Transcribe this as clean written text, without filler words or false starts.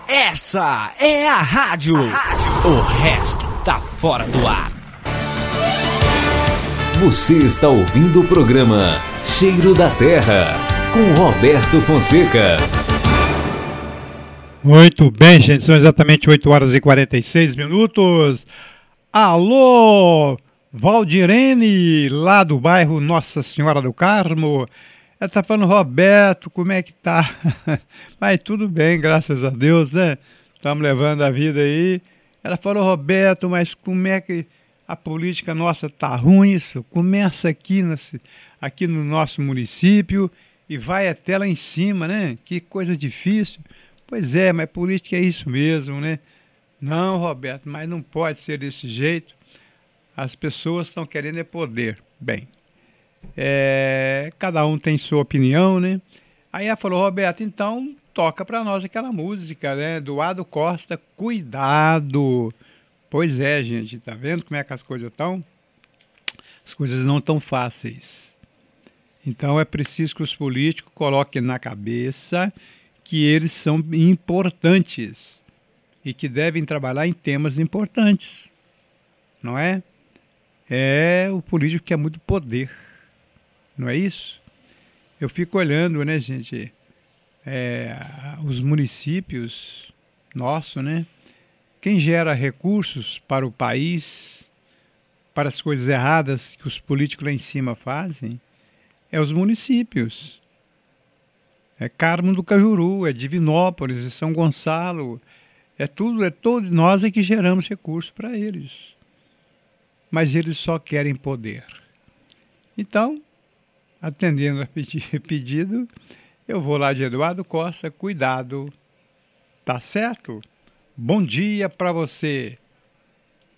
Essa é a rádio. O resto tá fora do ar. Você está ouvindo o programa Cheiro da Terra, com Roberto Fonseca. Muito bem, gente, são exatamente 8 horas e 46 minutos. Alô, Valdirene, lá do bairro Nossa Senhora do Carmo. Ela tá falando, Roberto, como é que tá? Mas tudo bem, graças a Deus, né? Estamos levando a vida aí. Ela falou, Roberto, mas como é que a política nossa tá ruim? Isso começa aqui no nosso município e vai até lá em cima, né? Que coisa difícil. Pois é, mas política é isso mesmo, né? Não, Roberto, mas não pode ser desse jeito. As pessoas estão querendo é poder. Bem, cada um tem sua opinião, né? Aí ela falou, Roberto, então toca pra nós aquela música, né? Do Ado Costa, Cuidado. Pois é, gente, tá vendo como é que as coisas estão? As coisas não tão fáceis. Então é preciso que os políticos coloquem na cabeça que eles são importantes e que devem trabalhar em temas importantes, não é? O político quer muito poder, não é isso? Eu fico olhando, né, gente, os municípios nossos, né? Quem gera recursos para o país, para as coisas erradas que os políticos lá em cima fazem, é os municípios. É Carmo do Cajuru, é Divinópolis, é São Gonçalo, todos nós é que geramos recursos para eles. Mas eles só querem poder. Então, atendendo a pedido, eu vou lá de Eduardo Costa, Cuidado, tá certo? Bom dia para você.